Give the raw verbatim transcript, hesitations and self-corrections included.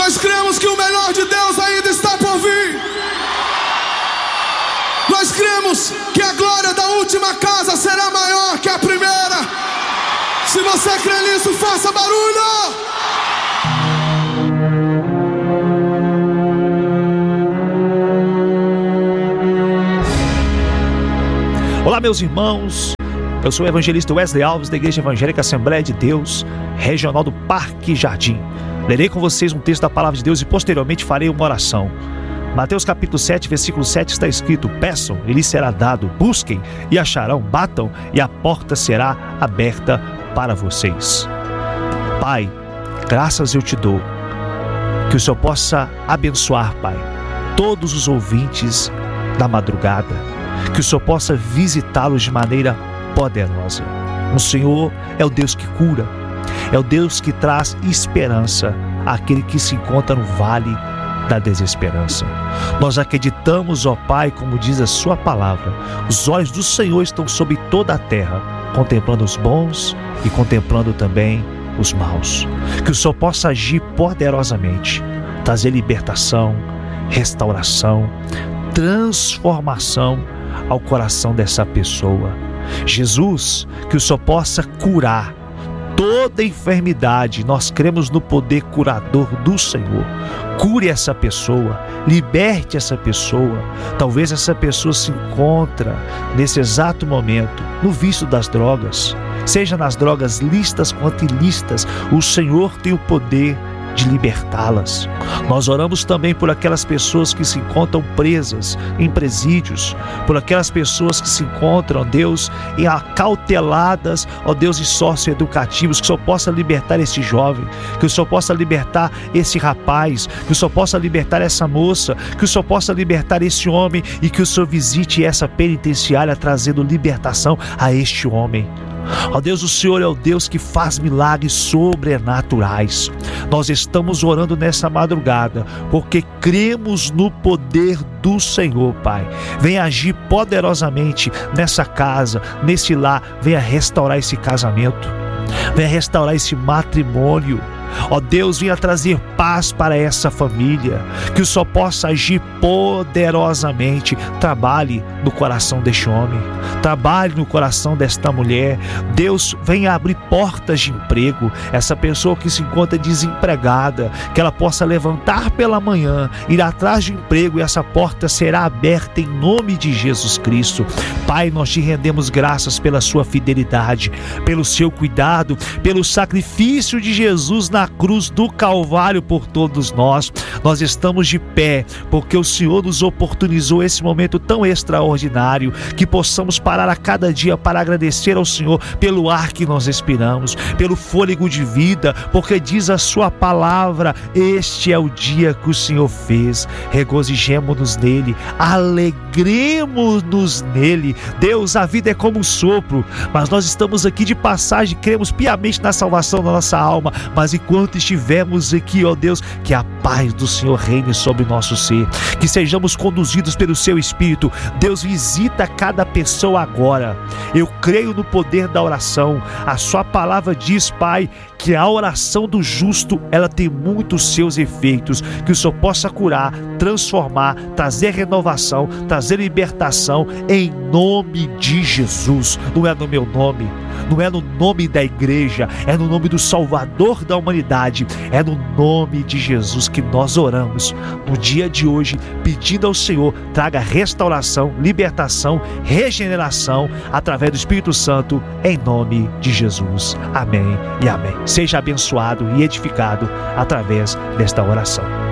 Nós cremos que o melhor de Deus ainda está por vir. Nós cremos que a glória da última casa será maior que a primeira. Se você crê nisso, faça barulho. Olá, meus irmãos. Eu sou o evangelista Wesley Alves, da Igreja Evangélica Assembleia de Deus, regional do Parque Jardim. Lerei com vocês um texto da Palavra de Deus e posteriormente farei uma oração. Mateus capítulo sete, versículo sete está escrito: peçam e lhes será dado, busquem e acharão, batam e a porta será aberta para vocês. Pai, graças eu te dou, que o Senhor possa abençoar, Pai, todos os ouvintes da madrugada, que o Senhor possa visitá-los de maneira poderosa. O Senhor é o Deus que cura, é o Deus que traz esperança àquele que se encontra no vale da desesperança. Nós acreditamos, ó Pai, como diz a sua palavra, os olhos do Senhor estão sobre toda a terra, contemplando os bons e contemplando também os maus. Que o Senhor possa agir poderosamente, trazer libertação, restauração, transformação ao coração dessa pessoa. Jesus, que o Senhor possa curar toda enfermidade. Nós cremos no poder curador do Senhor. Cure essa pessoa, liberte essa pessoa. Talvez essa pessoa se encontra nesse exato momento no vício das drogas, seja nas drogas lícitas quanto ilícitas. O Senhor tem o poder de libertá-las. Nós oramos também por aquelas pessoas que se encontram presas em presídios, por aquelas pessoas que se encontram, ó Deus, em acauteladas, ó Deus, em socioeducativos. Que o Senhor possa libertar esse jovem, que o Senhor possa libertar esse rapaz, que o Senhor possa libertar essa moça, que o Senhor possa libertar esse homem e que o Senhor visite essa penitenciária trazendo libertação a este homem. Ó Deus, o Senhor é o Deus que faz milagres sobrenaturais. Nós estamos orando nessa madrugada porque cremos no poder do Senhor, Pai. Venha agir poderosamente nessa casa, nesse lar. Venha restaurar esse casamento, venha restaurar esse matrimônio. Ó Deus, venha trazer paz para essa família, que o Senhor possa agir poderosamente. Trabalhe no coração deste homem, trabalhe no coração desta mulher. Deus, venha abrir portas de emprego. Essa pessoa que se encontra desempregada, que ela possa levantar pela manhã, ir atrás de emprego e essa porta será aberta em nome de Jesus Cristo. Pai, nós te rendemos graças pela sua fidelidade, pelo seu cuidado, pelo sacrifício de Jesus na cruz do Calvário por todos nós. Nós estamos de pé porque o Senhor nos oportunizou esse momento tão extraordinário, que possamos parar a cada dia para agradecer ao Senhor pelo ar que nós respiramos, pelo fôlego de vida, porque diz a sua palavra: este é o dia que o Senhor fez, regozijemo-nos nele, alegremos-nos nele. Deus, a vida é como um sopro, mas nós estamos aqui de passagem, cremos piamente na salvação da nossa alma, mas enquanto estivermos aqui, ó Deus, que a paz do Senhor reine sobre o nosso ser, que sejamos conduzidos pelo seu Espírito. Deus, visita cada pessoa agora. Eu creio no poder da oração. A sua palavra diz, Pai, que a oração do justo, ela tem muitos seus efeitos. Que o Senhor possa curar, transformar, trazer renovação, trazer libertação em nome de Jesus. Não é no meu nome, não é no nome da igreja, é no nome do Salvador da humanidade, é no nome de Jesus que nós oramos no dia de hoje, pedindo ao Senhor: traga restauração, libertação, regeneração através do Espírito Santo, em nome de Jesus. Amém e amém. Seja abençoado e edificado através desta oração.